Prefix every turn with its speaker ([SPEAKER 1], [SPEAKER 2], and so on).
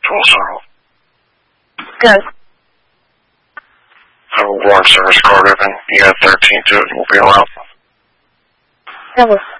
[SPEAKER 1] Full circle.
[SPEAKER 2] Good.
[SPEAKER 1] I will warrant service card open. You got 13 to it and we'll be allowed.
[SPEAKER 2] That was